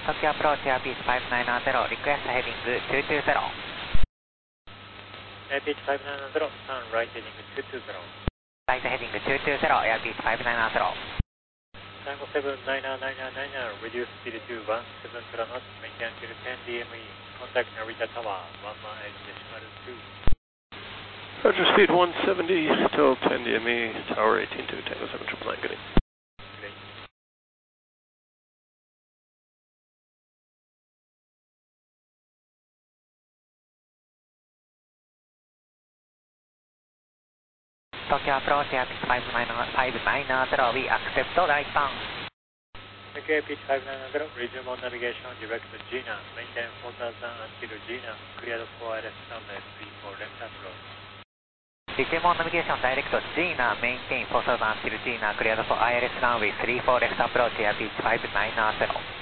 Tokyo approach Airbeach 590, request heading 220. Airbeach 590, turn right heading 220. Right heading 220, Airbeach 590. Tango 79999, reduce speed to 17 knots, maintain until 10 DME. Contact Narita Tower, 1 mile decimal 2. Roger, speed 170 till 10 DME, tower 18 to Tango 7999, good evening. Tokyo approach Airbeach 590, we accept right turn. Okay, Airbeach 590, resume on navigation, direct to Gina, maintain 4000 until Gina, cleared for ILS runway 34 left approach. Resume on navigation, direct to Gina, maintain 4000 until Gina, cleared for ILS runway 34 left approach Airbeach 590.